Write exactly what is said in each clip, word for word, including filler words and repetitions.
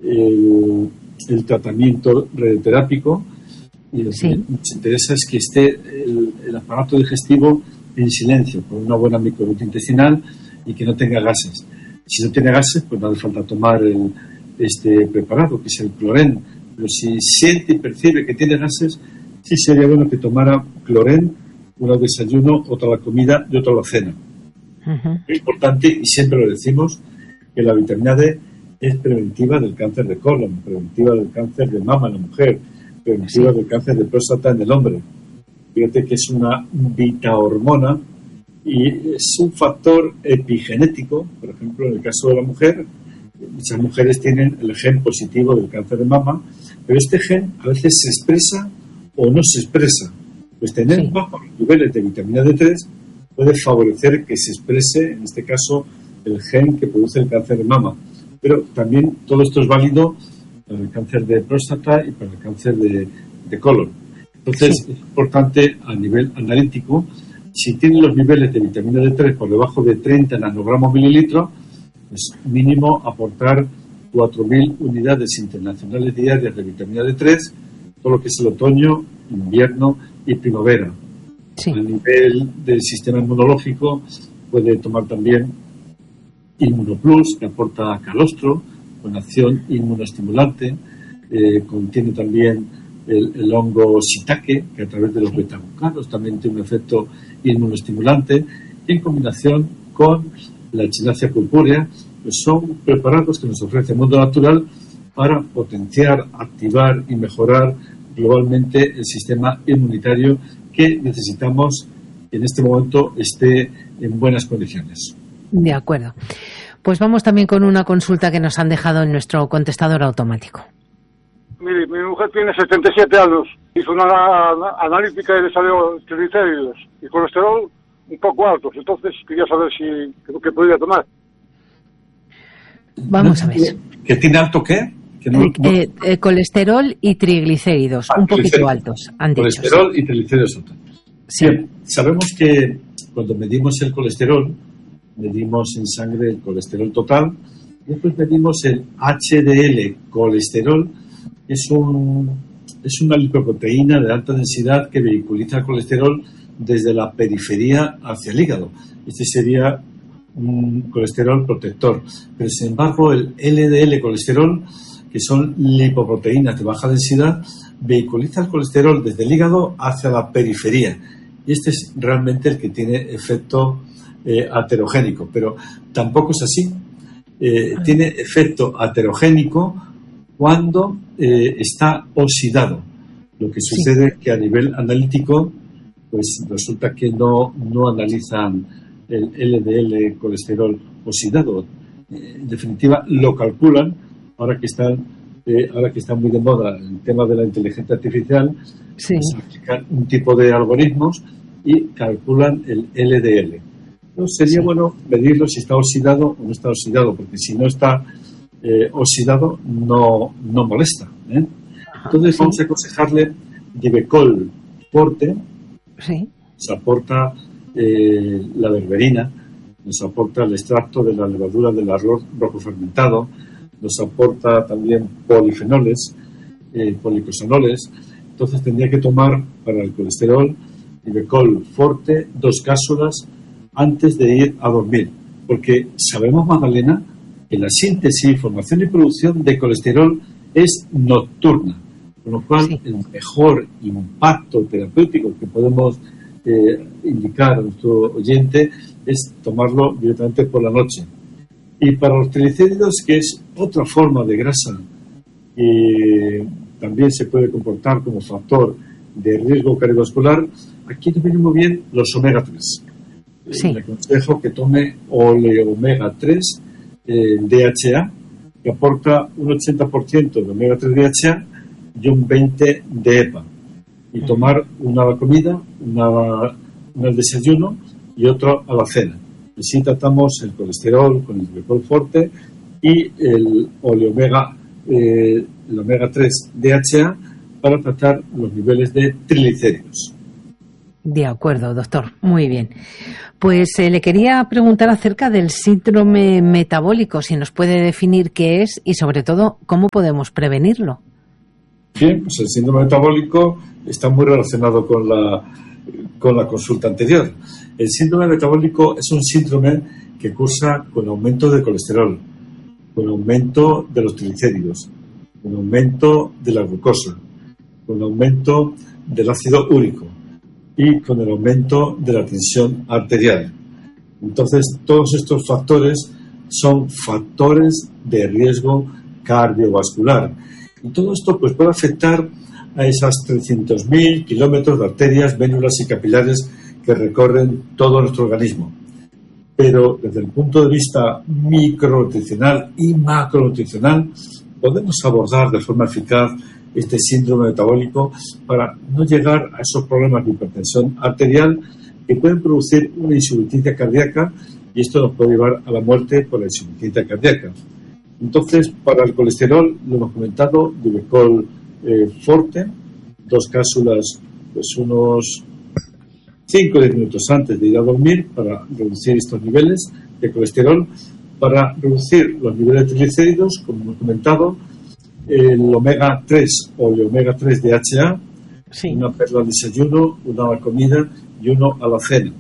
el, el tratamiento radioterápico, y lo sí. que nos interesa es que esté el, el aparato digestivo en silencio, con una buena microbiota intestinal y que no tenga gases. Si no tiene gases, pues no hace falta tomar el, este preparado, que es el Cloren. Pero si siente y percibe que tiene gases, sí sería bueno que tomara Cloren, uno al desayuno, otro a la comida y otro a la cena. Uh-huh. Es importante, y siempre lo decimos, que la vitamina D es preventiva del cáncer de colon, preventiva del cáncer de mama en la mujer, preventiva sí. del cáncer de próstata en el hombre. Fíjate que es una vitahormona y es un factor epigenético. Por ejemplo, en el caso de la mujer, muchas mujeres tienen el gen positivo del cáncer de mama, pero este gen a veces se expresa o no se expresa. Pues tener sí. bajos niveles de vitamina D tres puede favorecer que se exprese, en este caso, el gen que produce el cáncer de mama. Pero también todo esto es válido para el cáncer de próstata y para el cáncer de, de colon. Entonces, sí. es importante a nivel analítico, si tiene los niveles de vitamina D tres por debajo de treinta nanogramos mililitros, pues mínimo aportar cuatro mil unidades internacionales diarias de vitamina D tres, todo lo que es el otoño, invierno y primavera. Sí. A nivel del sistema inmunológico, puede tomar también Inmunoplus, que aporta calostro, con acción inmunoestimulante. Eh, contiene también el, el hongo shiitake, que a través de los beta-glucanos también tiene un efecto inmunoestimulante, y en combinación con la echinacea purpúrea, pues son preparados que nos ofrece el mundo natural para potenciar, activar y mejorar globalmente el sistema inmunitario que necesitamos que en este momento esté en buenas condiciones. De acuerdo. Pues vamos también con una consulta que nos han dejado en nuestro contestador automático. Mire, mi mujer tiene setenta y siete años, hizo una, una analítica y le salió triglicéridos y colesterol un poco altos, entonces quería saber si qué podría tomar. Vamos a ver. ¿Que tiene alto qué? Que no, eh, no... Eh, eh, colesterol y triglicéridos, ah, un poquito altos, han dicho. Colesterol y triglicéridos altos. Sí. Bien, sabemos que cuando medimos el colesterol, medimos en sangre el colesterol total, y después medimos el H D L colesterol, que es, un, es una lipoproteína de alta densidad que vehiculiza el colesterol desde la periferia hacia el hígado. Este sería un colesterol protector. Pero sin embargo, el L D L colesterol, que son lipoproteínas de baja densidad, vehiculiza el colesterol desde el hígado hacia la periferia. Y este es realmente el que tiene efecto eh, aterogénico. Pero tampoco es así. Eh, tiene efecto aterogénico cuando eh, está oxidado. Lo que sucede es sí. que a nivel analítico, pues resulta que no, no analizan el L D L colesterol oxidado. Eh, en definitiva, lo calculan, ahora que están eh, ahora que está muy de moda el tema de la inteligencia artificial, sí. pues aplican un tipo de algoritmos y calculan el L D L. Entonces sería sí. bueno medirlo si está oxidado o no está oxidado, porque si no está eh, oxidado no, no molesta. ¿eh? Entonces sí. vamos a aconsejarle Divecol Forte, sí. nos aporta eh, la berberina, nos aporta el extracto de la levadura del arroz rojo fermentado, nos aporta también polifenoles, eh, policosonoles. Entonces tendría que tomar para el colesterol Divecol Forte dos cápsulas antes de ir a dormir, porque sabemos, Magdalena, que la síntesis, formación y producción de colesterol es nocturna, con lo cual sí. el mejor impacto terapéutico que podemos eh, indicar a nuestro oyente es tomarlo directamente por la noche. Y para los triglicéridos, que es otra forma de grasa que también se puede comportar como factor de riesgo cardiovascular, aquí nos vienen muy bien los omega tres. Sí. Le aconsejo que tome oleomega tres eh, D H A, que aporta un ochenta por ciento de omega tres D H A y un veinte por ciento de E P A. Y tomar una a la comida, una, una al desayuno y otro a la cena. Así tratamos el colesterol con el Divecol Forte y el oleomega, eh, el omega tres D H A para tratar los niveles de triglicéridos. De acuerdo, doctor. Muy bien. Pues eh, le quería preguntar acerca del síndrome metabólico, si nos puede definir qué es y, sobre todo, cómo podemos prevenirlo. Bien, pues el síndrome metabólico está muy relacionado con la, con la consulta anterior. El síndrome metabólico es un síndrome que cursa con aumento de colesterol, con aumento de los triglicéridos, con aumento de la glucosa, con aumento del ácido úrico y con el aumento de la tensión arterial. Entonces, todos estos factores son factores de riesgo cardiovascular. Y todo esto pues, puede afectar a esas trescientos mil kilómetros de arterias, vénulas y capilares que recorren todo nuestro organismo. Pero desde el punto de vista micronutricional y macronutricional, podemos abordar de forma eficaz este síndrome metabólico para no llegar a esos problemas de hipertensión arterial que pueden producir una insuficiencia cardíaca, y esto nos puede llevar a la muerte por la insuficiencia cardíaca. Entonces, para el colesterol, lo hemos comentado, Divecol eh, Forte, dos cápsulas, pues unos cinco o diez minutos antes de ir a dormir para reducir estos niveles de colesterol, para reducir los niveles de triglicéridos, como hemos comentado, el omega tres o el omega tres de H A, sí. Una perla al desayuno, una a la comida y uno a la cena.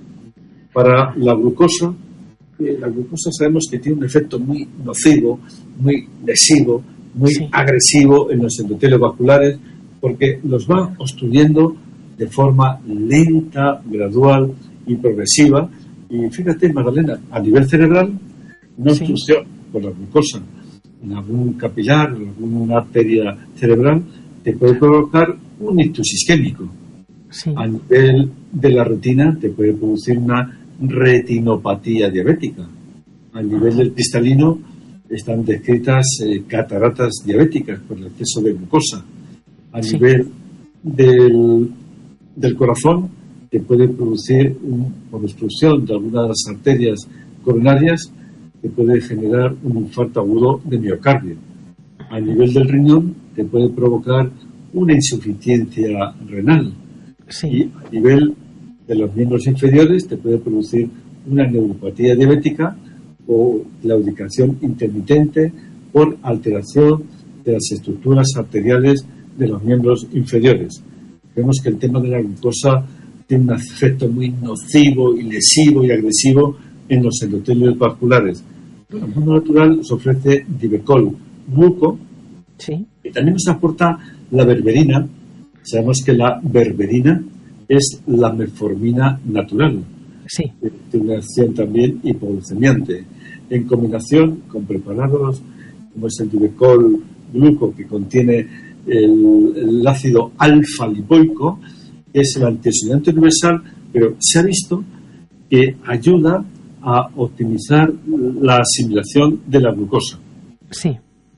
Para la glucosa, eh, la glucosa sabemos que tiene un efecto muy nocivo, muy lesivo, muy sí. agresivo en los endotelios vasculares, porque los va obstruyendo de forma lenta, gradual y progresiva. Y fíjate, Magdalena, a nivel cerebral, una sí. obstrucción por la glucosa en algún capilar, en alguna arteria cerebral, te puede provocar un ictus isquémico. Sí. A nivel de la retina te puede producir una retinopatía diabética. A nivel del cristalino están descritas eh, cataratas diabéticas por el exceso de glucosa. A sí. nivel del, del corazón te puede producir, un, por obstrucción de algunas de las arterias coronarias, te puede generar un infarto agudo de miocardio. A nivel del riñón te puede provocar una insuficiencia renal. Sí. Y a nivel de los miembros inferiores te puede producir una neuropatía diabética o claudicación intermitente por alteración de las estructuras arteriales de los miembros inferiores. Vemos que el tema de la glucosa tiene un efecto muy nocivo y lesivo y agresivo en los endotelios vasculares. El mundo natural nos ofrece Divecol Gluco, sí. y también nos aporta la berberina. Sabemos que la berberina es la metformina natural. Sí. Tiene una acción también hipoglucemiante. En combinación con preparados como es el Divecol Gluco, que contiene el, el ácido alfa-lipoico, que es el antioxidante universal, pero se ha visto que ayuda a optimizar la asimilación de la glucosa. Sí.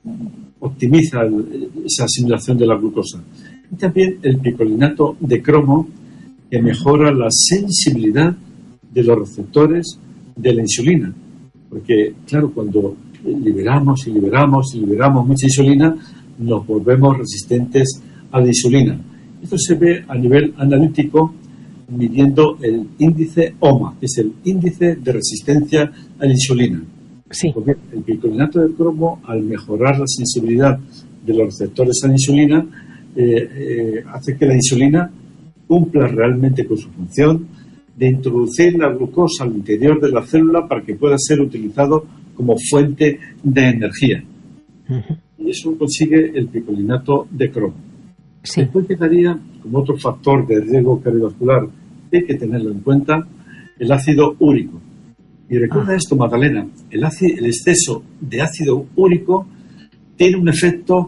Optimiza el, esa asimilación de la glucosa. Y también el picolinato de cromo, que mejora la sensibilidad de los receptores de la insulina. Porque, claro, cuando liberamos y liberamos y liberamos mucha insulina, nos volvemos resistentes a la insulina. Esto se ve a nivel analítico midiendo el índice O M A, que es el índice de resistencia a la insulina. Sí. Porque el picolinato de cromo, al mejorar la sensibilidad de los receptores a la insulina, eh, eh, hace que la insulina cumpla realmente con su función de introducir la glucosa al interior de la célula para que pueda ser utilizado como fuente de energía. Uh-huh. Y eso consigue el picolinato de cromo. Sí. Después quedaría como otro factor de riesgo cardiovascular que hay que tenerlo en cuenta, el ácido úrico. Y recuerda ah. esto, Magdalena, el, ácido, el exceso de ácido úrico tiene un efecto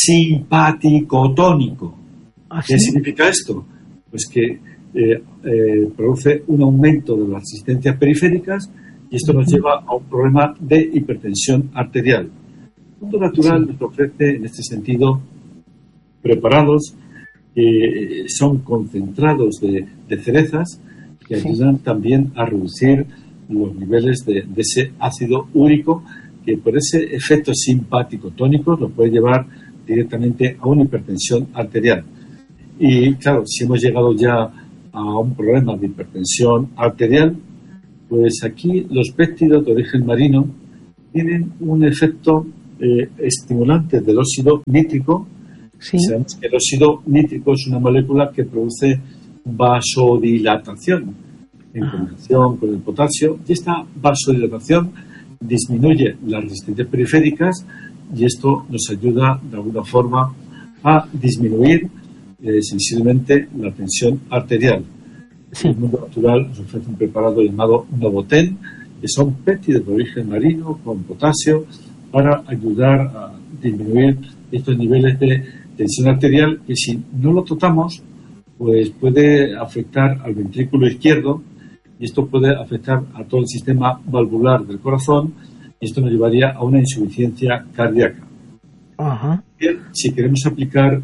simpático-tónico. ¿Ah, ¿Qué sí? significa esto? Pues que eh, eh, produce un aumento de las resistencias periféricas y esto uh-huh. nos lleva a un problema de hipertensión arterial. El mundo natural sí. nos ofrece, en este sentido, preparados que eh, son concentrados de, de cerezas que sí. ayudan también a reducir los niveles de, de ese ácido úrico, que por ese efecto simpático tónico nos puede llevar directamente a una hipertensión arterial. Y claro, si hemos llegado ya a un problema de hipertensión arterial, pues aquí los péptidos de origen marino tienen un efecto eh, estimulante del óxido nítrico. Sí. Sabemos que el óxido nítrico es una molécula que produce vasodilatación en combinación con el potasio, y esta vasodilatación disminuye las resistencias periféricas y esto nos ayuda de alguna forma a disminuir eh, sensiblemente la tensión arterial. Sí. El mundo natural nos ofrece un preparado llamado Novoten, que son péptidos de origen marino con potasio para ayudar a disminuir estos niveles de tensión arterial que, si no lo tratamos, pues puede afectar al ventrículo izquierdo, y esto puede afectar a todo el sistema valvular del corazón, y esto nos llevaría a una insuficiencia cardíaca. Ajá. Bien, si queremos aplicar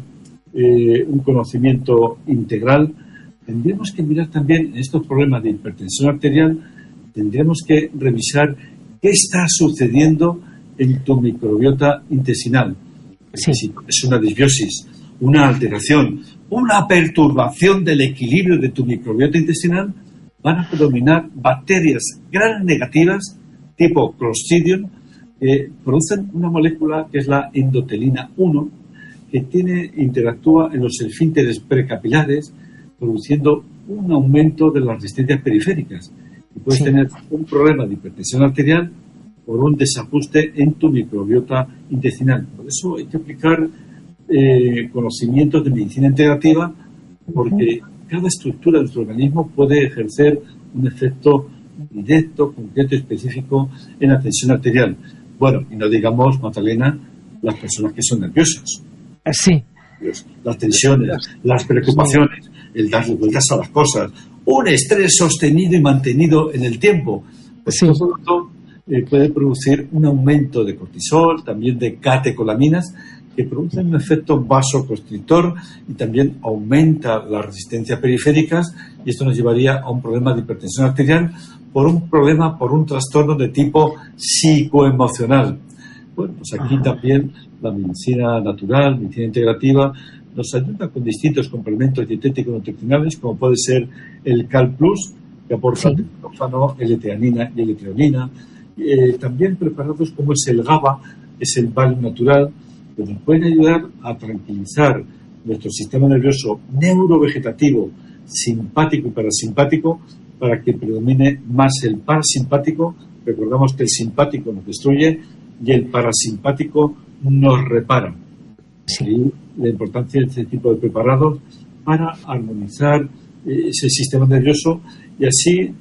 eh, un conocimiento integral, tendríamos que mirar también en estos problemas de hipertensión arterial, tendríamos que revisar qué está sucediendo en tu microbiota intestinal. Sí. Si es una disbiosis, una alteración, una perturbación del equilibrio de tu microbiota intestinal, van a predominar bacterias gram negativas tipo Clostridium, que producen una molécula que es la endotelina uno, que tiene, interactúa en los esfínteres precapilares, produciendo un aumento de las resistencias periféricas. Y puedes sí. tener un problema de hipertensión arterial por un desajuste en tu microbiota intestinal. Por eso hay que aplicar eh, conocimientos de medicina integrativa, porque cada estructura de nuestro organismo puede ejercer un efecto directo, concreto y específico en la tensión arterial. Bueno, y no digamos, Magdalena, las personas que son nerviosas. Sí. Las tensiones, las preocupaciones, el darle vueltas a las cosas, un estrés sostenido y mantenido en el tiempo. Pues sí. Todo esto eh, puede producir un aumento de cortisol, también de catecolaminas, que producen un efecto vasoconstrictor y también aumenta las resistencias periféricas, y esto nos llevaría a un problema de hipertensión arterial por un problema, por un trastorno de tipo psicoemocional. Bueno, pues aquí Ajá. también la medicina natural, medicina integrativa, nos ayuda con distintos complementos dietéticos nutricionales, como puede ser el Cal Plus, que aporta sí. triptófano, L-teanina y L-treonina. Eh, también preparados como es el GABA, que es el Valium natural, que nos pueden ayudar a tranquilizar nuestro sistema nervioso neurovegetativo, simpático y parasimpático, para que predomine más el parasimpático. Recordamos que el simpático nos destruye y el parasimpático nos repara. Sí. Y la importancia de este tipo de preparados para armonizar ese sistema nervioso y así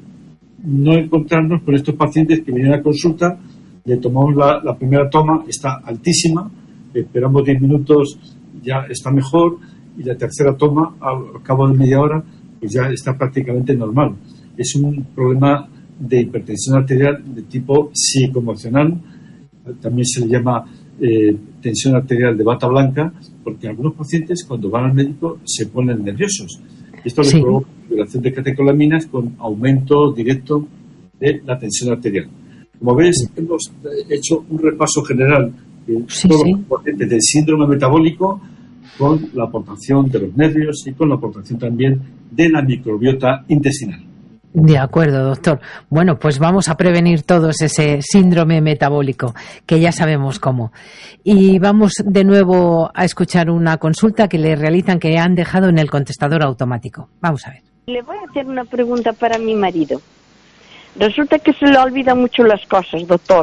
no encontrarnos con estos pacientes que vienen a consulta, le tomamos la, la primera toma, está altísima, esperamos diez minutos, ya está mejor, y la tercera toma, al cabo de media hora, pues ya está prácticamente normal. Es un problema de hipertensión arterial de tipo psicoemocional, también se le llama eh, tensión arterial de bata blanca, porque algunos pacientes cuando van al médico se ponen nerviosos. Esto sí. les provoca liberación de catecolaminas con aumento directo de la tensión arterial. Como ves, sí. hemos hecho un repaso general de sí, todos sí. los pacientes del síndrome metabólico, con la aportación de los nervios y con la aportación también de la microbiota intestinal. De acuerdo, doctor. Bueno, pues vamos a prevenir todos ese síndrome metabólico, que ya sabemos cómo. Y vamos de nuevo a escuchar una consulta que le realizan, que han dejado en el contestador automático. Vamos a ver. Le voy a hacer una pregunta para mi marido. Resulta que se le olvidan mucho las cosas, doctor.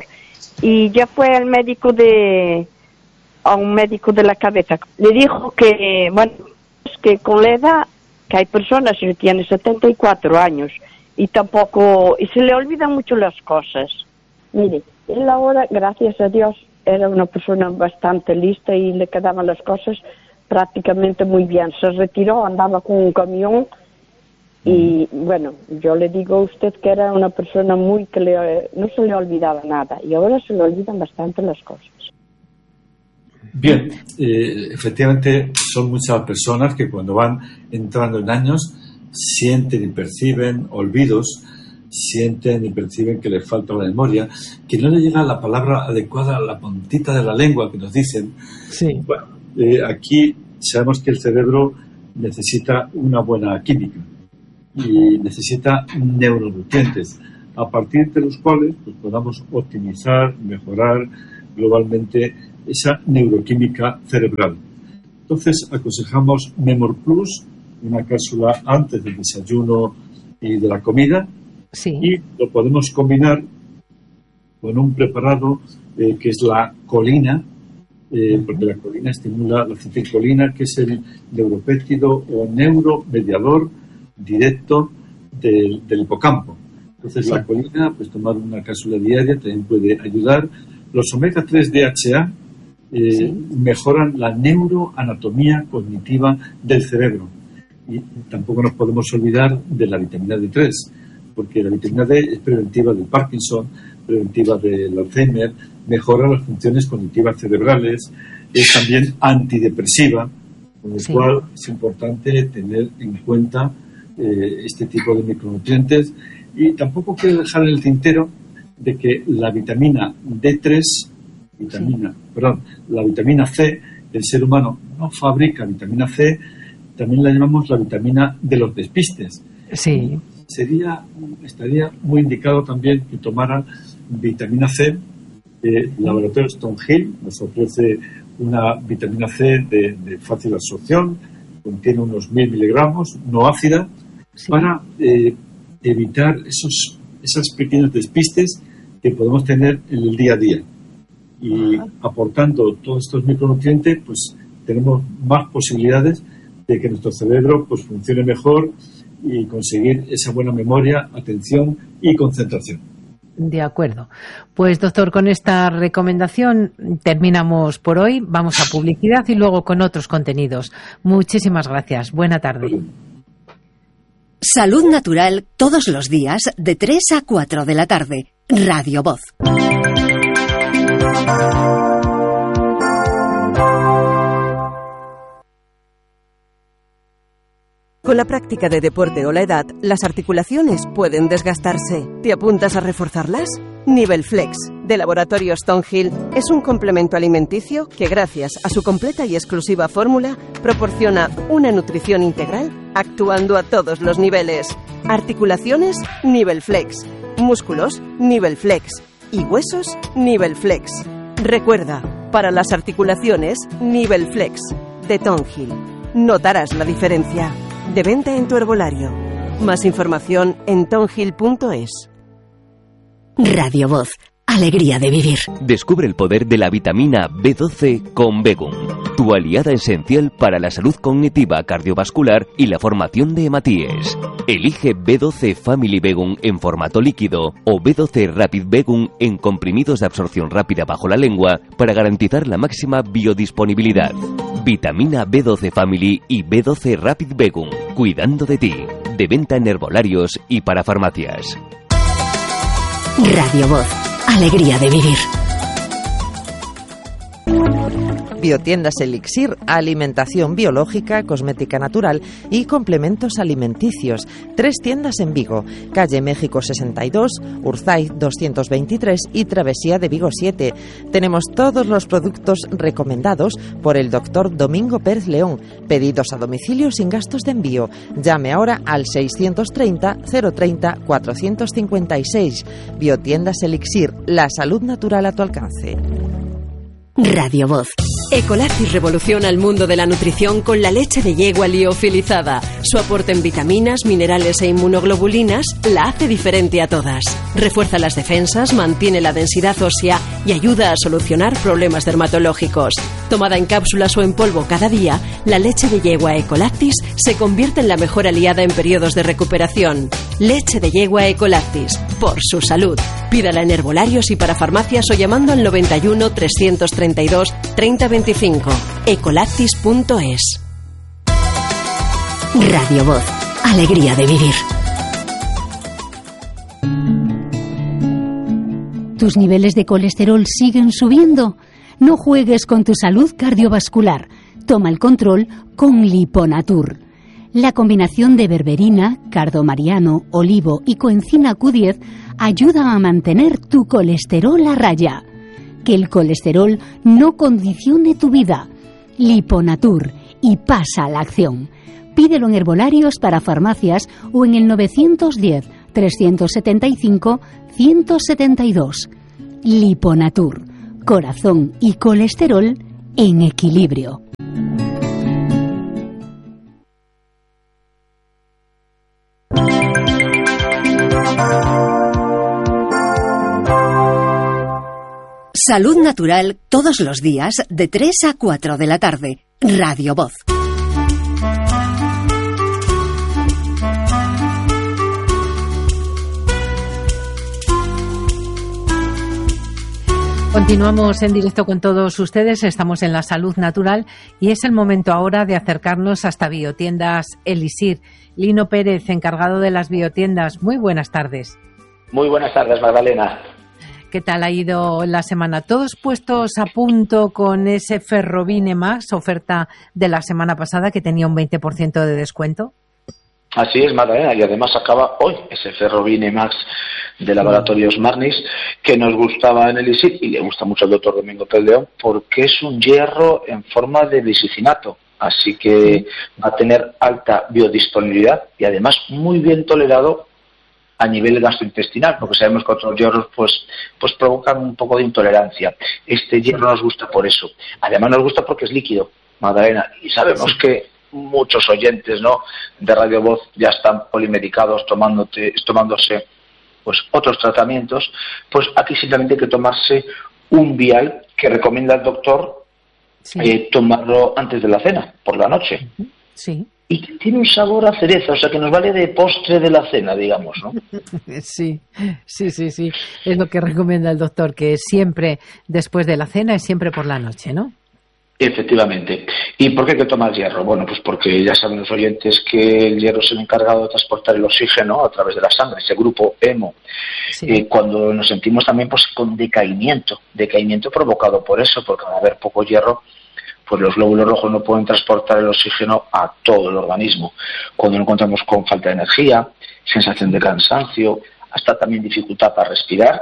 Y ya fue al médico de... a un médico de la cabeza. Le dijo que, bueno, es que con la edad, que hay personas que tienen setenta y cuatro años, y tampoco, y se le olvidan mucho las cosas. Mire, él ahora, gracias a Dios, era una persona bastante lista y le quedaban las cosas prácticamente muy bien. Se retiró, andaba con un camión y, bueno, yo le digo a usted que era una persona muy que le, no se le olvidaba nada, y ahora se le olvidan bastante las cosas. Bien, eh, efectivamente son muchas personas que cuando van entrando en años sienten y perciben olvidos, sienten y perciben que les falta la memoria, que no le llega la palabra adecuada a la puntita de la lengua que nos dicen. Sí. Bueno, eh, aquí sabemos que el cerebro necesita una buena química. y necesita neuronutrientes, a partir de los cuales pues, podamos optimizar, mejorar globalmente esa neuroquímica cerebral. Entonces aconsejamos Memor Plus, una cápsula antes del desayuno y de la comida, sí. y lo podemos combinar con un preparado eh, que es la colina, eh, porque la colina estimula la acetilcolina, que es el neuropéptido o neuromediador directo del, del hipocampo. Entonces sí. La colina, pues tomar una cápsula diaria también puede ayudar. Los omega tres D H A eh, sí. mejoran la neuroanatomía cognitiva del cerebro. Y tampoco nos podemos olvidar de la vitamina D tres, porque la vitamina D es preventiva del Parkinson, preventiva del Alzheimer, mejora las funciones cognitivas cerebrales, es también antidepresiva, con lo sí. cual es importante tener en cuenta eh, este tipo de micronutrientes. Y tampoco quiero dejar en el tintero de que la vitamina D tres, vitamina, sí. perdón, la vitamina C, el ser humano no fabrica vitamina C, también la llamamos la vitamina de los despistes. Sí. Sería, estaría muy indicado también que tomaran vitamina C. Eh, el laboratorio Stonehill nos ofrece una vitamina C de, de fácil absorción, contiene unos mil miligramos, no ácida, sí. para eh, evitar esos, esos pequeños despistes que podemos tener en el día a día. Y Ajá. aportando todos estos micronutrientes, pues tenemos más posibilidades de que nuestro cerebro pues funcione mejor y conseguir esa buena memoria, atención y concentración. De acuerdo. Pues, doctor, con esta recomendación terminamos por hoy. Vamos a publicidad y luego con otros contenidos. Muchísimas gracias. Buena tarde. Salud Natural todos los días de tres a cuatro de la tarde. Radio Voz. Con la práctica de deporte o la edad, las articulaciones pueden desgastarse. ¿Te apuntas a reforzarlas? Nivel Flex, de Laboratorio Stonehill, es un complemento alimenticio que, gracias a su completa y exclusiva fórmula, proporciona una nutrición integral actuando a todos los niveles. Articulaciones, Nivel Flex. Músculos, Nivel Flex. Y huesos, Nivel Flex. Recuerda, para las articulaciones, Nivel Flex, de Stonehill. Notarás la diferencia. De venta en tu herbolario. Más información en tonhill punto es. Radio Voz. Alegría de vivir. Descubre el poder de la vitamina B doce con Begum, tu aliada esencial para la salud cognitiva, cardiovascular y la formación de hematíes. Elige B doce Family Begum en formato líquido o B doce Rapid Begum en comprimidos de absorción rápida bajo la lengua para garantizar la máxima biodisponibilidad. Vitamina B doce Family y B doce Rapid Begum, cuidando de ti. De venta en herbolarios y para farmacias. Radio Voz. Alegría de vivir. Biotiendas Elixir, alimentación biológica, cosmética natural y complementos alimenticios. Tres tiendas en Vigo, calle México sesenta y dos, Urzaiz doscientos veintitrés y Travesía de Vigo siete. Tenemos todos los productos recomendados por el doctor Domingo Pérez León. Pedidos a domicilio sin gastos de envío. Llame ahora al seiscientos treinta, cero treinta, cuatrocientos cincuenta y seis. Biotiendas Elixir, la salud natural a tu alcance. Radio Voz. Ecolactis revoluciona el mundo de la nutrición con la leche de yegua liofilizada. Su aporte en vitaminas, minerales e inmunoglobulinas la hace diferente a todas. Refuerza las defensas, mantiene la densidad ósea y ayuda a solucionar problemas dermatológicos. Tomada en cápsulas o en polvo cada día, la leche de yegua Ecolactis se convierte en la mejor aliada en periodos de recuperación. Leche de yegua Ecolactis, por su salud. Pídala en herbolarios y para farmacias o llamando al noventa y uno, trescientos treinta y dos, treinta veinticinco. ecolactis punto es. Radio Voz. Alegría de vivir. ¿Tus niveles de colesterol siguen subiendo? No juegues con tu salud cardiovascular. Toma el control con Liponatur. La combinación de berberina, cardomariano, olivo y coenzima Q diez ayuda a mantener tu colesterol a raya. Que el colesterol no condicione tu vida. Liponatur y pasa a la acción. Pídelo en herbolarios para farmacias o en el novecientos diez, trescientos setenta y cinco, ciento setenta y dos. Liponatur. Corazón y colesterol en equilibrio. Salud Natural todos los días de tres a cuatro de la tarde. Radio Voz. Continuamos en directo con todos ustedes, estamos en la Salud Natural y es el momento ahora de acercarnos hasta Biotiendas Elisir. Lino Pérez, encargado de las biotiendas, muy buenas tardes. Muy buenas tardes, Magdalena. ¿Qué tal ha ido la semana? ¿Todos puestos a punto con ese Ferrovine Max, oferta de la semana pasada que tenía un veinte por ciento de descuento? Así es, Magdalena, y además acaba hoy ese Ferrovine Max de Laboratorios Marnis, que nos gustaba en el I S I y le gusta mucho al doctor Domingo Peldeón, porque es un hierro en forma de lisicinato, así que va a tener alta biodisponibilidad y además muy bien tolerado a nivel gastrointestinal, porque sabemos que otros hierros pues, pues provocan un poco de intolerancia. Este hierro nos gusta por eso. Además nos gusta porque es líquido, Magdalena, y sabemos que muchos oyentes, ¿no?, de Radio Voz ya están polimedicados, tomándote, tomándose pues otros tratamientos. Pues aquí simplemente hay que tomarse un vial que recomienda el doctor, sí. eh, tomarlo antes de la cena, por la noche. Sí. Y tiene un sabor a cereza, o sea que nos vale de postre de la cena, digamos, ¿no? Sí, sí, sí, sí. Es lo que recomienda el doctor, que siempre después de la cena es siempre por la noche, ¿no? Efectivamente. ¿Y por qué hay que tomar hierro? Bueno, pues porque ya saben los oyentes que el hierro es el encargado de transportar el oxígeno a través de la sangre, ese grupo hemo. Sí. Eh, cuando nos sentimos también pues con decaimiento, decaimiento provocado por eso, porque al haber poco hierro, pues los glóbulos rojos no pueden transportar el oxígeno a todo el organismo. Cuando nos encontramos con falta de energía, sensación de cansancio, hasta también dificultad para respirar,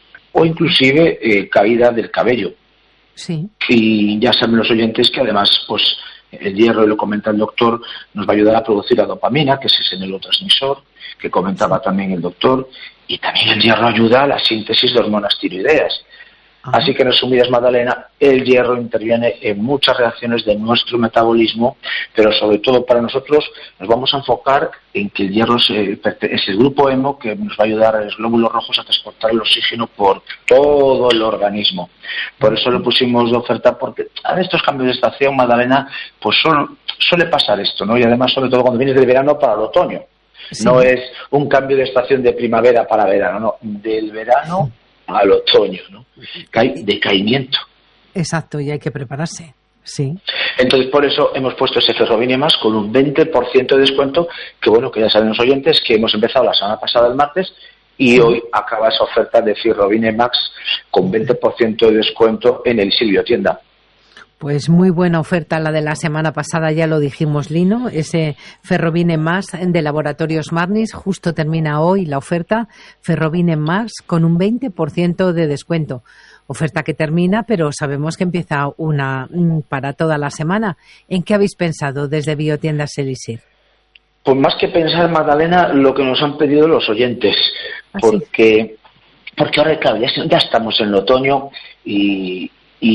o inclusive eh, caída del cabello. Sí. Y ya saben los oyentes que además pues el hierro, y lo comenta el doctor, nos va a ayudar a producir la dopamina, que es ese neurotransmisor que comentaba también el doctor, y también el hierro ayuda a la síntesis de hormonas tiroideas. Ajá. Así que en resumidas, Magdalena, el hierro interviene en muchas reacciones de nuestro metabolismo, pero sobre todo para nosotros nos vamos a enfocar en que el hierro es, es el grupo hemo que nos va a ayudar a los glóbulos rojos a transportar el oxígeno por todo el organismo. Por eso lo pusimos de oferta, porque a estos cambios de estación, Magdalena, pues son, suele pasar esto, ¿no? Y además, sobre todo cuando vienes del verano para el otoño. Sí. No es un cambio de estación de primavera para verano, no, del verano al otoño, ¿no? Que hay decaimiento. Exacto, y hay que prepararse, sí. Entonces, por eso hemos puesto ese Ferrovine Max con un veinte por ciento de descuento, que bueno, que ya saben los oyentes que hemos empezado la semana pasada, el martes, y sí. Hoy acaba esa oferta de Ferrovine Max con veinte por ciento de descuento en el Silvio Tienda. Pues muy buena oferta la de la semana pasada, ya lo dijimos, Lino, ese Ferrovine Max de Laboratorios Marnis, justo termina hoy la oferta Ferrovine Max con un veinte por ciento de descuento. Oferta que termina, pero sabemos que empieza una para toda la semana. ¿En qué habéis pensado desde Biotiendas Elisir? Pues más que pensar, Magdalena, lo que nos han pedido los oyentes, ¿ah, porque, sí? porque ahora claro, ya, ya estamos en el otoño y...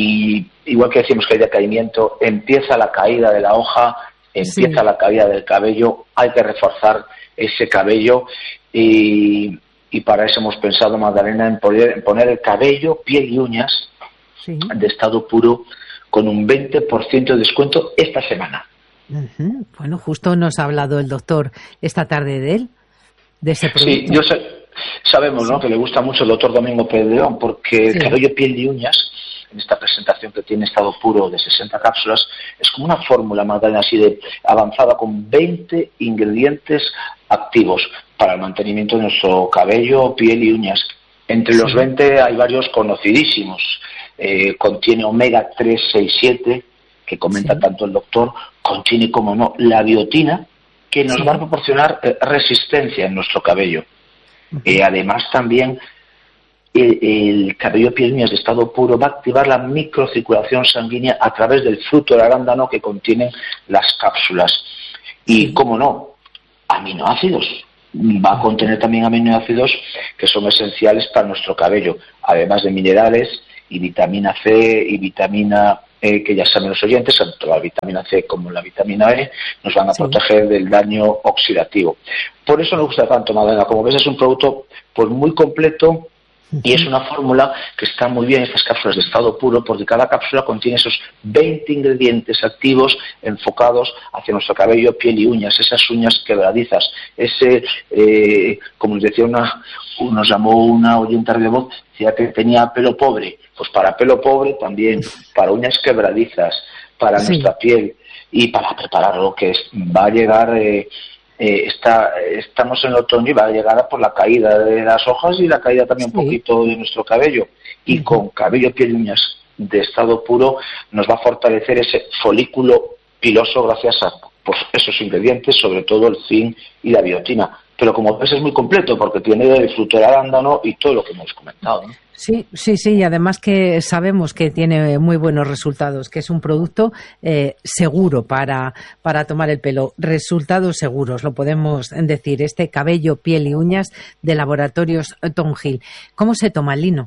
Y igual que decimos que hay decaimiento, empieza la caída de la hoja, empieza sí. la caída del cabello, hay que reforzar ese cabello y, y para eso hemos pensado, Magdalena, en poner, en poner el cabello, piel y uñas sí. de estado puro con un veinte por ciento de descuento esta semana. Uh-huh. Bueno, justo nos ha hablado el doctor esta tarde de él, de ese producto. Sí, yo sé, sabemos sí. ¿no? que le gusta mucho el doctor Domingo Peldeón, porque sí. el cabello, piel y uñas, en esta presentación que tiene estado puro de sesenta cápsulas, es como una fórmula, Magdalena, así de avanzada con veinte ingredientes activos para el mantenimiento de nuestro cabello, piel y uñas. Entre sí. los veinte hay varios conocidísimos. Eh, contiene omega tres, seis, siete, que comenta sí. tanto el doctor, contiene, como no, la biotina, que nos sí. va a proporcionar eh, resistencia en nuestro cabello. Uh-huh. Eh, además también El, el cabello, piel y uñas de estado puro va a activar la microcirculación sanguínea a través del fruto del arándano que contienen las cápsulas. Y, cómo no, aminoácidos. Va a contener también aminoácidos que son esenciales para nuestro cabello, además de minerales y vitamina C y vitamina E, que ya saben los oyentes, tanto la vitamina C como la vitamina E nos van a sí. proteger del daño oxidativo. Por eso nos gusta tanto, Madalena. Como ves, es un producto pues muy completo. Y es una fórmula que está muy bien, estas cápsulas de estado puro, porque cada cápsula contiene esos veinte ingredientes activos enfocados hacia nuestro cabello, piel y uñas, esas uñas quebradizas, ese, eh, como nos decía una, nos llamó una oyente de voz, decía que tenía pelo pobre, pues para pelo pobre también, para uñas quebradizas, para sí. nuestra piel y para preparar lo que es, va a llegar... Eh, Eh, está, estamos en el otoño y va a llegar por la caída de las hojas y la caída también sí. un poquito de nuestro cabello. Y uh-huh. con cabello, piel y uñas de estado puro nos va a fortalecer ese folículo piloso gracias a pues, esos ingredientes, sobre todo el zinc y la biotina. Pero como ves es muy completo porque tiene el fruto del arándano y todo lo que hemos comentado, ¿no? Sí, sí, sí, y además que sabemos que tiene muy buenos resultados, que es un producto eh, seguro para, para tomar el pelo. Resultados seguros, lo podemos decir, este cabello, piel y uñas de Laboratorios Thornhill. ¿Cómo se toma, Lino?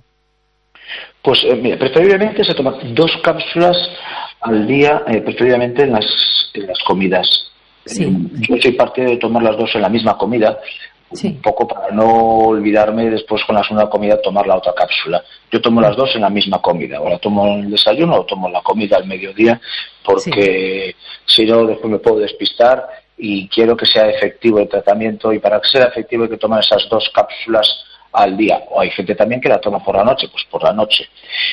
Pues eh, mira, preferiblemente se toman dos cápsulas al día, eh, preferiblemente en las, en las comidas. Sí. Yo soy partidario de tomar las dos en la misma comida. Sí. Un poco para no olvidarme después con la segunda comida tomar la otra cápsula. Yo tomo las dos en la misma comida, o la tomo en el desayuno o tomo la comida al mediodía, porque sí. si no después me puedo despistar y quiero que sea efectivo el tratamiento, y para que sea efectivo hay que tomar esas dos cápsulas al día. O hay gente también que la toma por la noche, pues por la noche.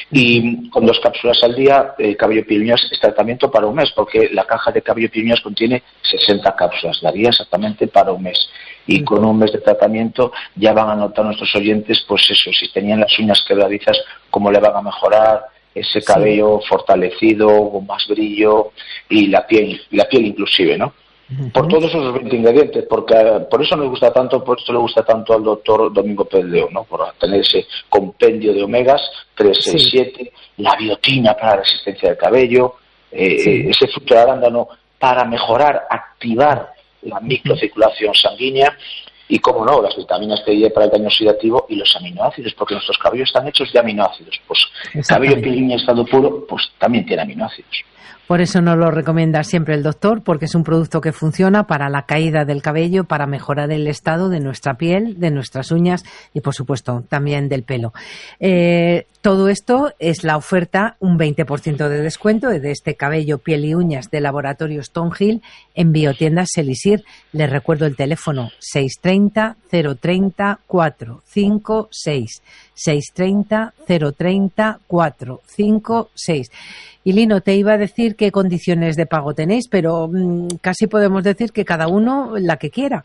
Y con dos cápsulas al día, el cabello, piel y uñas es tratamiento para un mes, porque la caja de cabello, piel y uñas contiene sesenta cápsulas, daría exactamente para un mes. Y con un mes de tratamiento ya van a notar nuestros oyentes, pues eso, si tenían las uñas quebradizas, cómo le van a mejorar, ese cabello sí. fortalecido, con más brillo, y la piel, y la piel inclusive, ¿no? Uh-huh. Por todos esos veinte ingredientes, porque por eso nos gusta tanto, por eso le gusta tanto al doctor Domingo Pérez León, ¿no? Por tener ese compendio de omegas, tres, seis, siete, la biotina para la resistencia del cabello, eh, sí. ese fruto de arándano para mejorar, activar la microcirculación sanguínea y, como no, las vitaminas C y E para el daño oxidativo y los aminoácidos, porque nuestros cabellos están hechos de aminoácidos. Pues cabello, piel y uña en estado puro, pues también tiene aminoácidos. Por eso nos lo recomienda siempre el doctor, porque es un producto que funciona para la caída del cabello, para mejorar el estado de nuestra piel, de nuestras uñas y, por supuesto, también del pelo. Eh, todo esto es la oferta, un veinte por ciento de descuento de este cabello, piel y uñas de Laboratorios Thornhill en Biotiendas Elixir. Les recuerdo el teléfono seis tres cero, cero tres cero, cuatro cinco seis. seis tres cero, cero tres cero, cuatro cinco seis. Y Lino, te iba a decir qué condiciones de pago tenéis, pero mmm, casi podemos decir que cada uno la que quiera.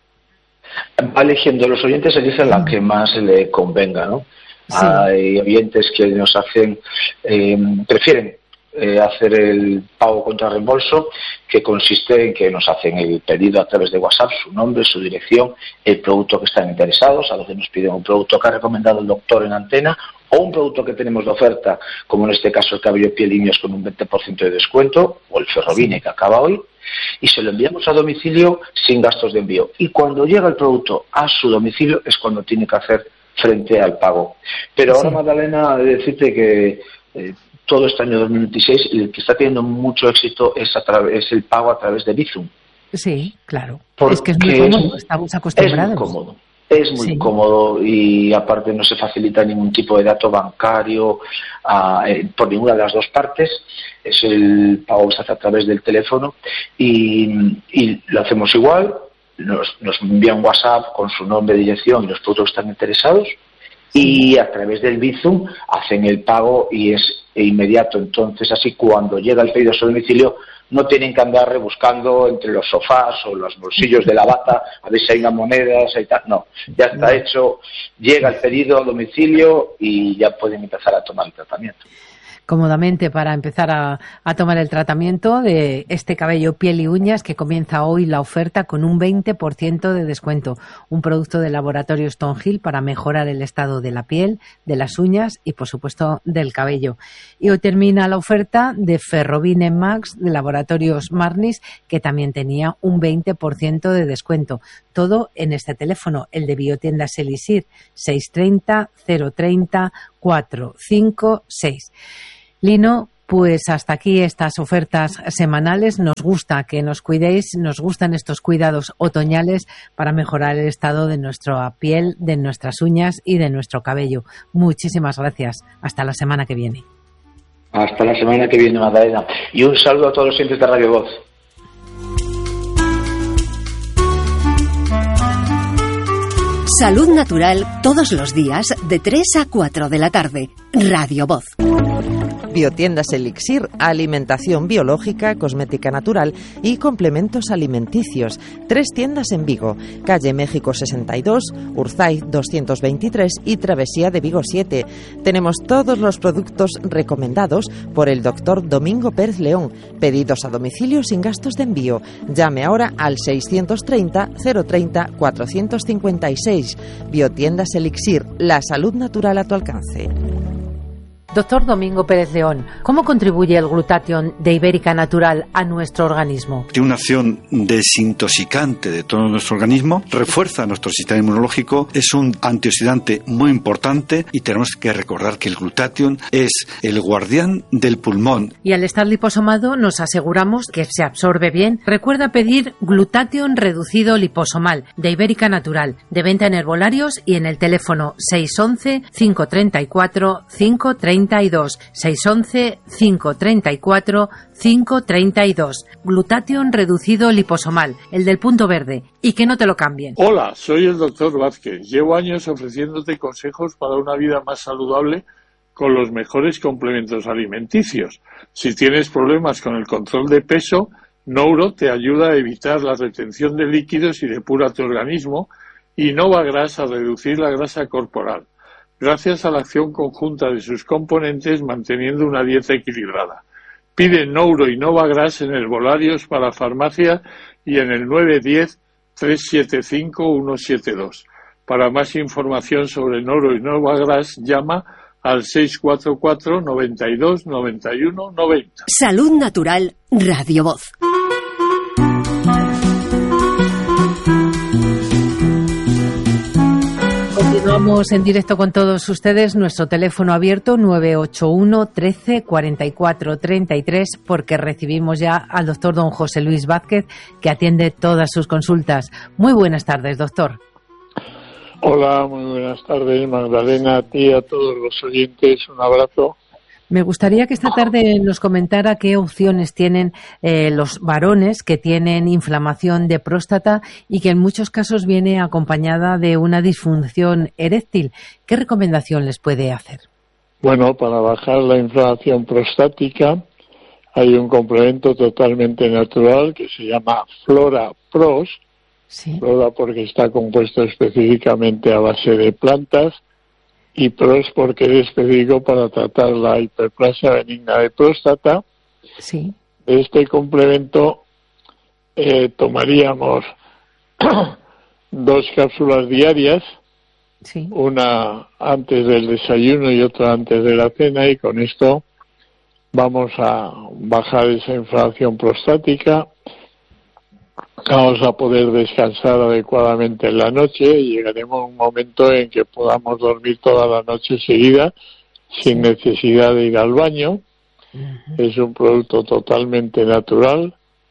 Va eligiendo, los oyentes eligen la que más le convenga, ¿no? Sí. Hay oyentes que nos hacen, eh, prefieren eh, hacer el pago contra reembolso, que consiste en que nos hacen el pedido a través de WhatsApp, su nombre, su dirección, el producto que están interesados. A veces nos piden un producto que ha recomendado el doctor en antena, o un producto que tenemos de oferta, como en este caso el cabello, piel y uñas con un veinte por ciento de descuento, o el Ferrovine que acaba hoy, y se lo enviamos a domicilio sin gastos de envío. Y cuando llega el producto a su domicilio es cuando tiene que hacer frente al pago. Pero ahora, sí. Magdalena, decirte que eh, todo este año dos mil veintiséis el que está teniendo mucho éxito es, a través, es el pago a través de Bizum. Sí, claro. Porque es que es muy cómodo, estamos acostumbrados. Es muy cómodo. Es muy sí. cómodo y aparte no se facilita ningún tipo de dato bancario a, eh, por ninguna de las dos partes. Es el pago que se hace a través del teléfono y, y lo hacemos igual. Nos, nos envían WhatsApp con su nombre, dirección y los productos que están interesados, y a través del Bizum hacen el pago y es inmediato. Entonces, así cuando llega el pedido a su domicilio no tienen que andar rebuscando entre los sofás o los bolsillos de la bata a ver si hay unas monedas y tal. No, ya está hecho, llega el pedido a domicilio y ya pueden empezar a tomar el tratamiento. cómodamente para empezar a, a tomar el tratamiento de este cabello, piel y uñas, que comienza hoy la oferta con un veinte por ciento de descuento. Un producto del laboratorio Stonehill para mejorar el estado de la piel, de las uñas y, por supuesto, del cabello. Y hoy termina la oferta de Ferrovine Max de laboratorios Marnis, que también tenía un veinte por ciento de descuento. Todo en este teléfono, el de Biotiendas Elixir, seis tres cero, cero tres cero, cuatro cinco seis. Lino, pues hasta aquí estas ofertas semanales. Nos gusta que nos cuidéis, nos gustan estos cuidados otoñales para mejorar el estado de nuestra piel, de nuestras uñas y de nuestro cabello. Muchísimas gracias. Hasta la semana que viene. Hasta la semana que viene, Magdalena. Y un saludo a todos los oyentes de Radio Voz. Salud Natural todos los días de tres a cuatro de la tarde. Radio Voz. Biotiendas Elixir, alimentación biológica, cosmética natural y complementos alimenticios. Tres tiendas en Vigo, calle México sesenta y dos, Urzaiz doscientos veintitrés y Travesía de Vigo siete. Tenemos todos los productos recomendados por el doctor Domingo Pérez León. Pedidos a domicilio sin gastos de envío. Llame ahora al seiscientos treinta, cero treinta, cuatrocientos cincuenta y seis. Biotiendas Elixir, la salud natural a tu alcance. Doctor Domingo Pérez León, ¿cómo contribuye el glutatión de Ibérica Natural a nuestro organismo? Tiene una acción desintoxicante de todo nuestro organismo, refuerza nuestro sistema inmunológico, es un antioxidante muy importante y tenemos que recordar que el glutatión es el guardián del pulmón. Y al estar liposomado nos aseguramos que se absorbe bien. Recuerda pedir glutatión reducido liposomal de Ibérica Natural, de venta en herbolarios y en el teléfono seis once, cinco treinta y cuatro, cinco treinta y dos, seis once, cinco treinta y cuatro, cinco treinta y dos. Glutatión reducido liposomal, el del punto verde, y que no te lo cambien. Hola, soy el doctor Vázquez. Llevo años ofreciéndote consejos para una vida más saludable con los mejores complementos alimenticios. Si tienes problemas con el control de peso, Nouro te ayuda a evitar la retención de líquidos y depura tu organismo, y Novagras a reducir la grasa corporal, gracias a la acción conjunta de sus componentes manteniendo una dieta equilibrada. Pide Nouro y Novagras en herbolarios para farmacia y en el nueve uno cero, tres siete cinco, uno siete dos. Para más información sobre Nouro y Novagras, llama al seis cuatro cuatro, noventa y dos, noventa y uno, noventa. Salud Natural, Radio Voz. Continuamos en directo con todos ustedes. Nuestro teléfono abierto nueve ocho uno, trece, cuarenta y cuatro, treinta y tres, porque recibimos ya al doctor don José Luis Vázquez, que atiende todas sus consultas. Muy buenas tardes, doctor. Hola, muy buenas tardes, Magdalena, a ti y a todos los oyentes. Un abrazo. Me gustaría que esta tarde nos comentara qué opciones tienen eh, los varones que tienen inflamación de próstata y que en muchos casos viene acompañada de una disfunción eréctil. ¿Qué recomendación les puede hacer? Bueno, para bajar la inflamación prostática hay un complemento totalmente natural que se llama Flora Pros. Sí. Flora porque está compuesto específicamente a base de plantas, y Pros porque es específico para tratar la hiperplasia benigna de próstata. Sí. De este complemento eh, tomaríamos dos cápsulas diarias, sí, una antes del desayuno y otra antes de la cena, y con esto vamos a bajar esa inflamación prostática. Vamos a poder descansar adecuadamente en la noche y llegaremos a un momento en que podamos dormir toda la noche seguida sin necesidad de ir al baño. Uh-huh. Es un producto totalmente natural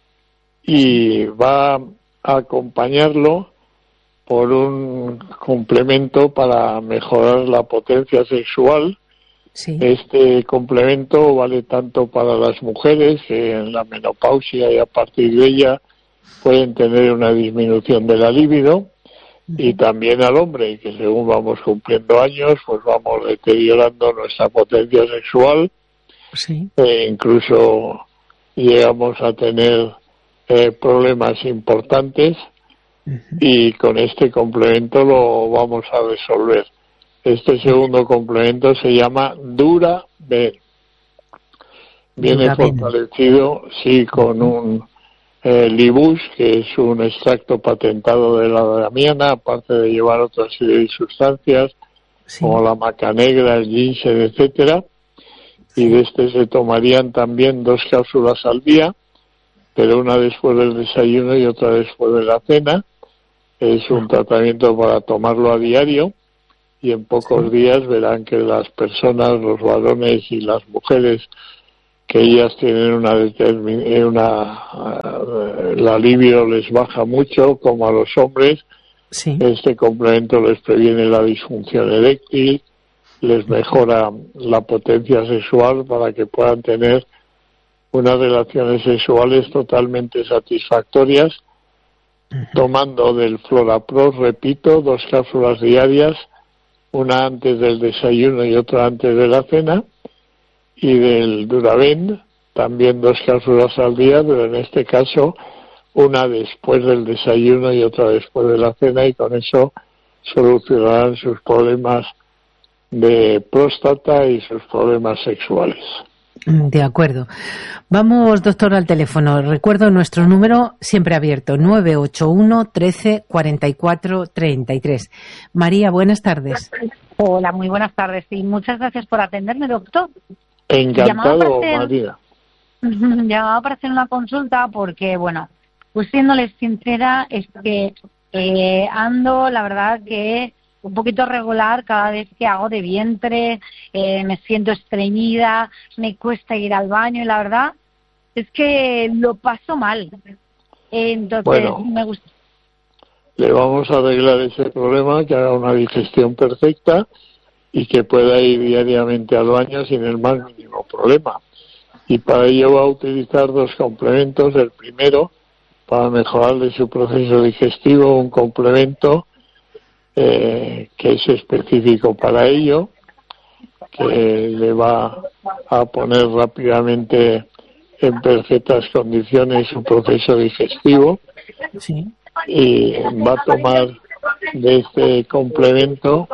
y va a acompañarlo por un complemento para mejorar la potencia sexual. Sí. Este complemento vale tanto para las mujeres que en la menopausia y a partir de ella pueden tener una disminución de la libido, uh-huh, y también al hombre, que según vamos cumpliendo años, pues vamos deteriorando nuestra potencia sexual, sí, e incluso llegamos a tener eh, problemas importantes, uh-huh, y con este complemento lo vamos a resolver. Este segundo complemento se llama Dura-Ben. Viene Duraben. fortalecido, sí, con un eh, Libus, que es un extracto patentado de la damiana, aparte de llevar otra serie de sustancias, sí, como la maca negra, el ginseng, etcétera. Y de este se tomarían también dos cápsulas al día, pero una después del desayuno y otra después de la cena. Es un tratamiento para tomarlo a diario, y en pocos días verán que las personas, los varones y las mujeres, que ellas tienen una determin- una uh, el alivio les baja mucho, como a los hombres. Sí. Este complemento les previene la disfunción eréctil, les mejora la potencia sexual para que puedan tener unas relaciones sexuales totalmente satisfactorias, tomando del Florapro, repito, dos cápsulas diarias, una antes del desayuno y otra antes de la cena, y del Duraben, también dos cápsulas al día, pero en este caso una después del desayuno y otra después de la cena, y con eso solucionarán sus problemas de próstata y sus problemas sexuales. De acuerdo. Vamos, doctor, al teléfono. Recuerdo nuestro número siempre abierto, nueve ocho uno, trece, cuarenta y cuatro, treinta y tres. María, buenas tardes. Hola, muy buenas tardes y muchas gracias por atenderme, doctor. Encantado, hacer, María. Llamaba para hacer una consulta porque, bueno, pues siéndoles sincera, es que eh, ando, la verdad que un poquito regular cada vez que hago de vientre, eh, me siento estreñida, me cuesta ir al baño y la verdad es que lo paso mal. Entonces, bueno, me gusta. Le vamos a arreglar ese problema, que haga una digestión perfecta y que pueda ir diariamente al baño sin el más mínimo problema. Y para ello va a utilizar dos complementos. El primero, para mejorarle su proceso digestivo, un complemento Eh, que es específico para ello, que le va a poner rápidamente en perfectas condiciones su proceso digestivo. Sí. Y va a tomar de este complemento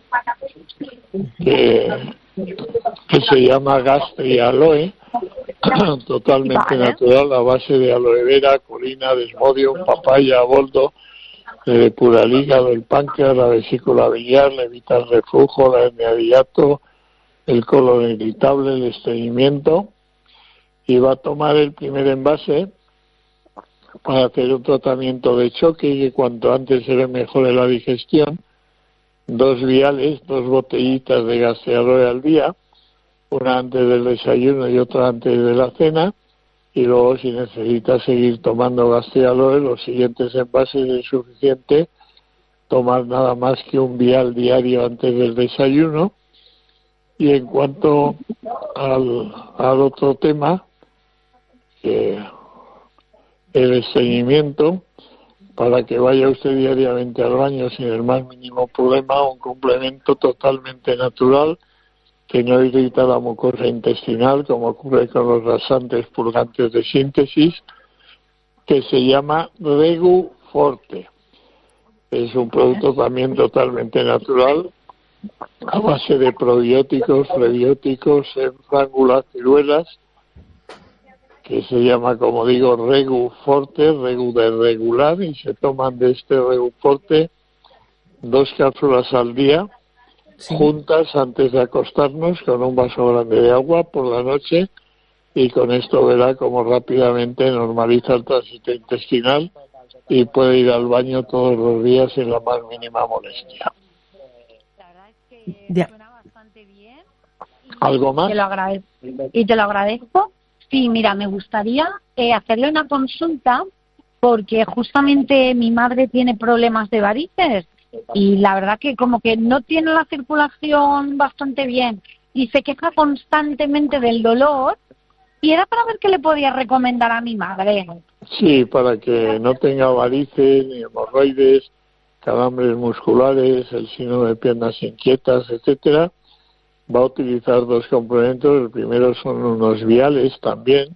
que, que se llama Gastri Aloe, totalmente vale. natural, a base de aloe vera, colina, desmodium, papaya, boldo, le depura el hígado, el páncreas, la vesícula biliar, le evita el reflujo, la hernia de hiato, el colon irritable, el estreñimiento, y va a tomar el primer envase para hacer un tratamiento de choque y que cuanto antes se le mejore la digestión. Dos viales, dos botellitas de Gastrialoe al día, una antes del desayuno y otra antes de la cena. Y luego, si necesita seguir tomando Gastrialoe, los siguientes envases es suficiente tomar nada más que un vial diario antes del desayuno. Y en cuanto al, al otro tema, que el estreñimiento, para que vaya usted diariamente al baño sin el más mínimo problema, un complemento totalmente natural que no irrita la mucosa intestinal, como ocurre con los laxantes purgantes de síntesis, que se llama Regu Forte. Es un producto también totalmente natural, a base de probióticos, prebióticos, enfrángulas, ciruelas, que se llama, como digo, Regu Forte, Regu de regular, y se toman de este Regu Forte dos cápsulas al día, sí, juntas antes de acostarnos, con un vaso grande de agua por la noche, y con esto verá cómo rápidamente normaliza el tránsito intestinal y puede ir al baño todos los días sin la más mínima molestia. La verdad es que suena bastante bien. ¿Algo más? Te lo agradezco. Y te lo agradezco. Sí, mira, me gustaría eh, hacerle una consulta porque justamente mi madre tiene problemas de varices y la verdad que como que no tiene la circulación bastante bien y se queja constantemente del dolor y era para ver qué le podía recomendar a mi madre. Sí, para que no tenga varices, ni hemorroides, calambres musculares, el síndrome de piernas inquietas, etcétera, va a utilizar dos complementos. El primero son unos viales también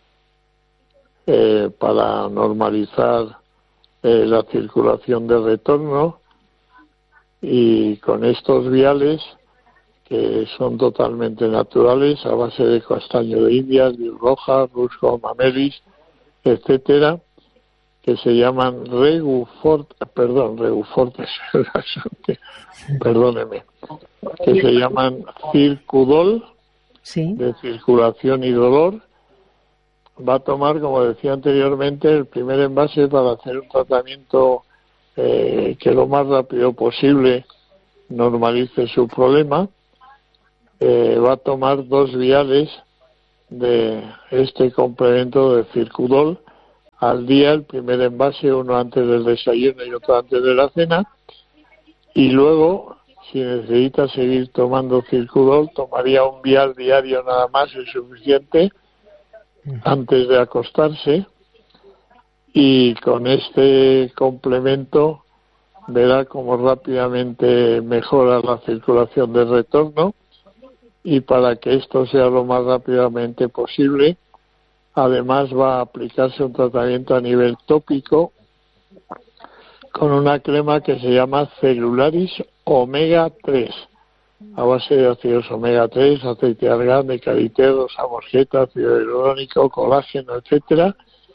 eh, para normalizar eh, la circulación de retorno, y con estos viales, que son totalmente naturales, a base de castaño de Indias, vid roja, rusco, mamelis, etcétera, que se llaman Regufort, perdón, Regufort, perdóneme, que se llaman Circudol, sí, de circulación y dolor. Va a tomar, como decía anteriormente, el primer envase para hacer un tratamiento eh, que lo más rápido posible normalice su problema. Eh, va a tomar dos viales de este complemento de Circudol al día, el primer envase, uno antes del desayuno y otro antes de la cena, y luego, si necesita seguir tomando Circudol, tomaría un vial diario nada más, es suficiente, antes de acostarse, y con este complemento verá cómo rápidamente mejora la circulación de retorno, y para que esto sea lo más rápidamente posible, además va a aplicarse un tratamiento a nivel tópico con una crema que se llama Celularis Omega tres, a base de ácidos omega tres, aceite de argán, de karité, rosa mosqueta, ácido hialurónico, colágeno, etcétera.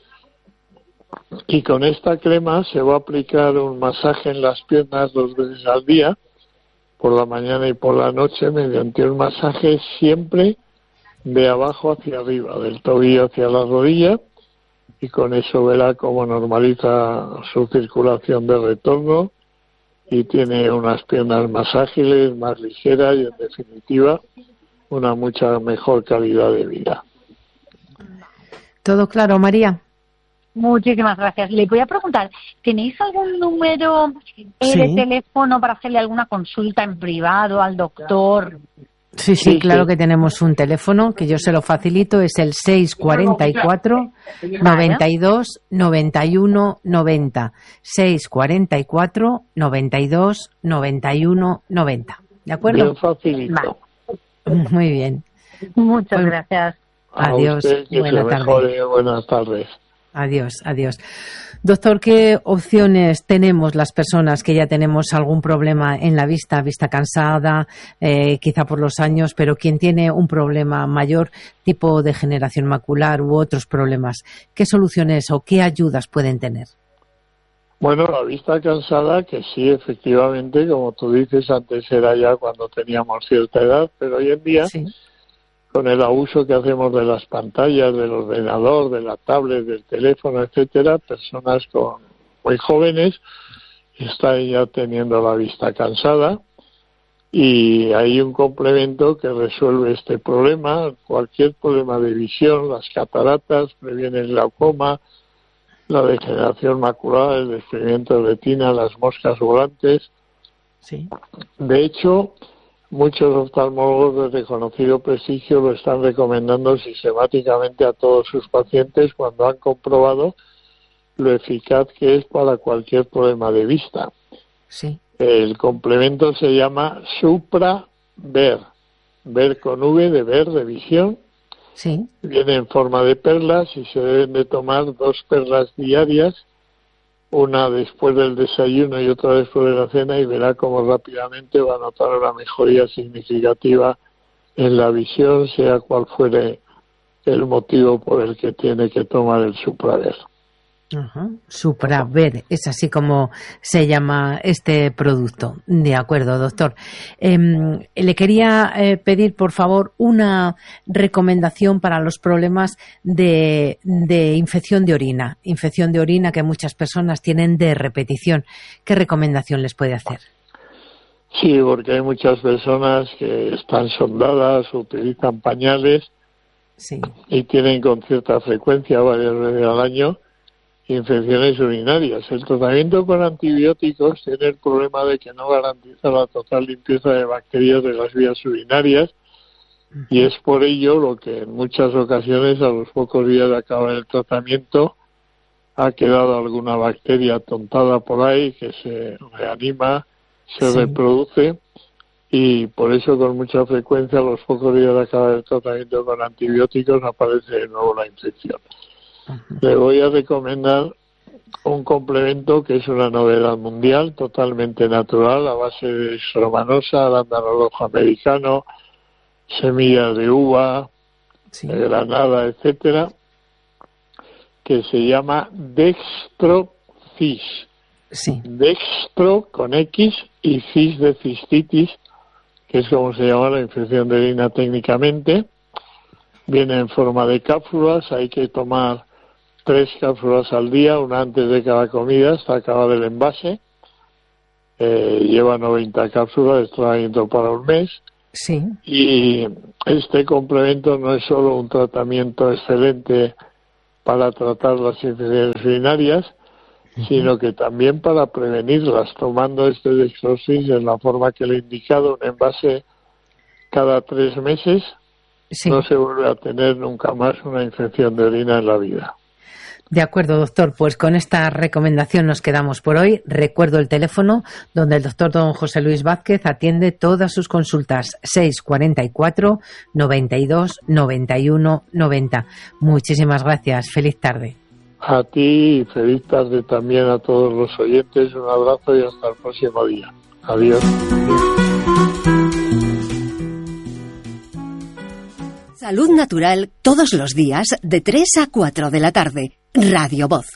Y con esta crema se va a aplicar un masaje en las piernas dos veces al día, por la mañana y por la noche, mediante un masaje siempre de abajo hacia arriba, del tobillo hacia la rodilla, y con eso verá cómo normaliza su circulación de retorno y tiene unas piernas más ágiles, más ligeras y, en definitiva, una mucha mejor calidad de vida. ¿Todo claro, María? Muchísimas gracias. Le voy a preguntar, ¿tenéis algún número eh, Sí. de teléfono para hacerle alguna consulta en privado al doctor? Sí, sí, claro que tenemos un teléfono que yo se lo facilito, es el seis cuatro cuatro, noventa y dos, noventa y uno, noventa. seis cuatro cuatro, noventa y dos, noventa y uno, noventa. ¿De acuerdo? Bien facilito. Muy bien. Muchas Pues, gracias. A Adiós. usted, que Buena se tarde. mejore. Buenas tardes. Adiós, adiós. Doctor, ¿qué opciones tenemos las personas que ya tenemos algún problema en la vista, vista cansada, eh, quizá por los años, pero quien tiene un problema mayor, tipo degeneración macular u otros problemas? ¿Qué soluciones o qué ayudas pueden tener? Bueno, la vista cansada, que sí, efectivamente, como tú dices, antes era ya cuando teníamos cierta edad, pero hoy en día, sí, con el abuso que hacemos de las pantallas, del ordenador, de la tablet, del teléfono, etcétera, personas con muy jóvenes están ya teniendo la vista cansada, y hay un complemento que resuelve este problema. Cualquier problema de visión, las cataratas, previene el glaucoma, la degeneración macular, el desprendimiento de retina, las moscas volantes. Sí. De hecho, muchos oftalmólogos de reconocido prestigio lo están recomendando sistemáticamente a todos sus pacientes cuando han comprobado lo eficaz que es para cualquier problema de vista. Sí. El complemento se llama Supra Ver, ver con V de ver, de visión. Sí. Viene en forma de perlas y se deben de tomar dos perlas diarias, una después del desayuno y otra después de la cena, y verá cómo rápidamente va a notar una mejoría significativa en la visión, sea cual fuere el motivo por el que tiene que tomar el Supraver. Ajá. Supraver, es así como se llama este producto. De acuerdo, doctor. Eh, le quería eh, pedir, por favor, una recomendación para los problemas de, de infección de orina. Infección de orina que muchas personas tienen de repetición. ¿Qué recomendación les puede hacer? Sí, porque hay muchas personas que están sondadas, utilizan pañales, sí, y tienen con cierta frecuencia, varias veces al año, infecciones urinarias. El tratamiento con antibióticos tiene el problema de que no garantiza la total limpieza de bacterias de las vías urinarias, y es por ello lo que en muchas ocasiones, a los pocos días de acabar el tratamiento, ha quedado alguna bacteria tontada por ahí que se reanima, se Sí. reproduce, y por eso con mucha frecuencia, a los pocos días de acabar el tratamiento con antibióticos, aparece de nuevo la infección. Le voy a recomendar un complemento que es una novedad mundial, totalmente natural, a base de romanosa, arándano rojo americano, semillas de uva, sí. de granada, etcétera, que se llama Dextrocis. Sí. Dextro con X y cis de cistitis, que es como se llama la infección de orina técnicamente. Viene en forma de cápsulas, hay que tomar tres cápsulas al día, una antes de cada comida hasta acabar el envase. Eh, lleva noventa cápsulas, tratamiento para un mes. Sí. Y este complemento no es solo un tratamiento excelente para tratar las infecciones urinarias, uh-huh. sino que también para prevenirlas, tomando este Dextrocis en la forma que le he indicado, un envase cada tres meses. Sí. No se vuelve a tener nunca más una infección de orina en la vida. De acuerdo, doctor. Pues con esta recomendación nos quedamos por hoy. Recuerdo el teléfono donde el doctor don José Luis Vázquez atiende todas sus consultas. seis cuarenta y cuatro, noventa y dos, noventa y uno, noventa. Muchísimas gracias. Feliz tarde. A ti y feliz tarde también a todos los oyentes. Un abrazo y hasta el próximo día. Adiós. Salud Natural todos los días de tres a cuatro de la tarde. Radio Voz.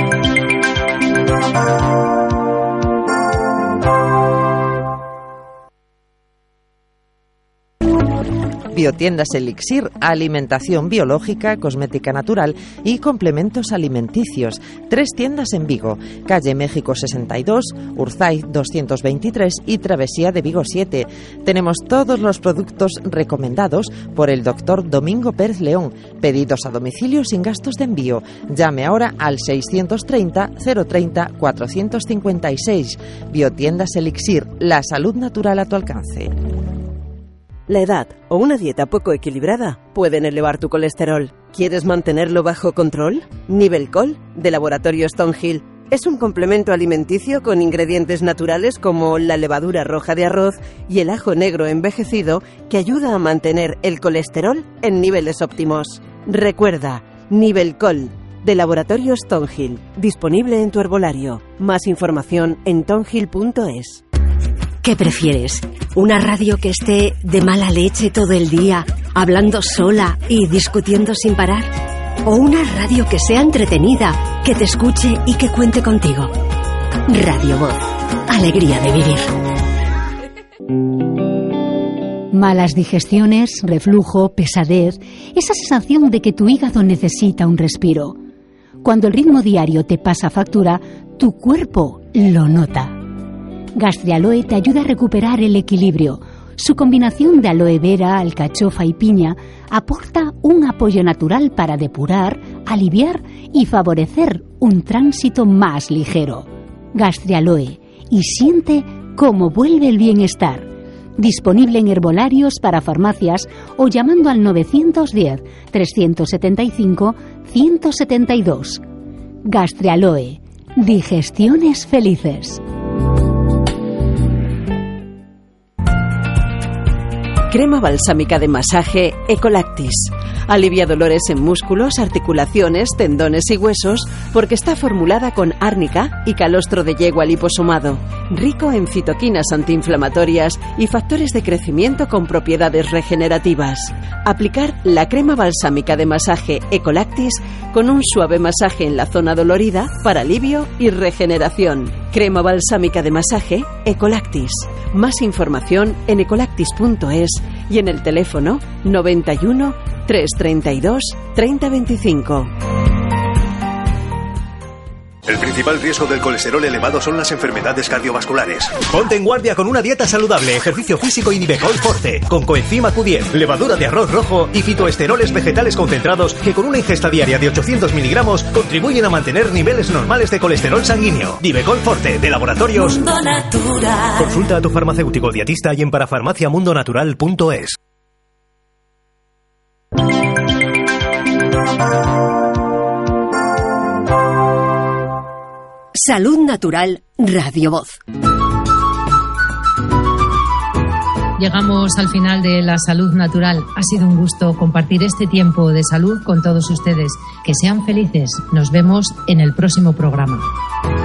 Biotiendas Elixir, alimentación biológica, cosmética natural y complementos alimenticios. Tres tiendas en Vigo, calle México sesenta y dos, Urzaiz doscientos veintitrés y Travesía de Vigo siete. Tenemos todos los productos recomendados por el doctor Domingo Pérez León. Pedidos a domicilio sin gastos de envío. Llame ahora al seiscientos treinta, cero treinta, cuatrocientos cincuenta y seis. Biotiendas Elixir, la salud natural a tu alcance. La edad o una dieta poco equilibrada pueden elevar tu colesterol. ¿Quieres mantenerlo bajo control? Nivelcol, de Laboratorio Stonehill, es un complemento alimenticio con ingredientes naturales como la levadura roja de arroz y el ajo negro envejecido que ayuda a mantener el colesterol en niveles óptimos. Recuerda, Nivelcol, de Laboratorio Stonehill, disponible en tu herbolario. Más información en tonhill punto es. ¿Qué prefieres? ¿Una radio que esté de mala leche todo el día, hablando sola y discutiendo sin parar? ¿O una radio que sea entretenida, que te escuche y que cuente contigo? Radio Voz. Alegría de vivir. Malas digestiones, reflujo, pesadez, esa sensación de que tu hígado necesita un respiro. Cuando el ritmo diario te pasa factura, tu cuerpo lo nota. Gastrialoe te ayuda a recuperar el equilibrio. Su combinación de aloe vera, alcachofa y piña aporta un apoyo natural para depurar, aliviar y favorecer un tránsito más ligero. Gastrialoe, y siente cómo vuelve el bienestar. Disponible en herbolarios para farmacias o llamando al novecientos diez, trescientos setenta y cinco, ciento setenta y dos. Gastrialoe, digestiones felices. Crema balsámica de masaje Ecolactis. Alivia dolores en músculos, articulaciones, tendones y huesos porque está formulada con árnica y calostro de yegua liposomado, rico en citoquinas antiinflamatorias y factores de crecimiento con propiedades regenerativas. Aplicar la crema balsámica de masaje Ecolactis con un suave masaje en la zona dolorida para alivio y regeneración. Crema balsámica de masaje Ecolactis. Más información en ecolactis punto es y en el teléfono noventa y uno, trescientos treinta y dos, treinta veinticinco. El principal riesgo del colesterol elevado son las enfermedades cardiovasculares. Ponte en guardia con una dieta saludable, ejercicio físico y Nivecol Forte, con coenzima Q diez, levadura de arroz rojo y fitoesteroles vegetales concentrados que con una ingesta diaria de ochocientos miligramos contribuyen a mantener niveles normales de colesterol sanguíneo. Nivecol Forte, de Laboratorios Mundo Natural. Consulta a tu farmacéutico dietista y en parafarmaciamundonatural punto es. Salud Natural, Radio Voz. Llegamos al final de La Salud Natural. Ha sido un gusto compartir este tiempo de salud con todos ustedes. Que sean felices. Nos vemos en el próximo programa.